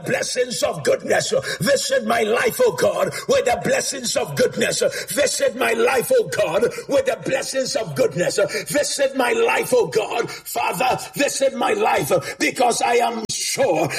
blessings of goodness. Visit my life, oh God, with the blessings of goodness. Visit my life, oh God, with the blessings of goodness. Visit my life, oh God. Father, visit my life, because I am sure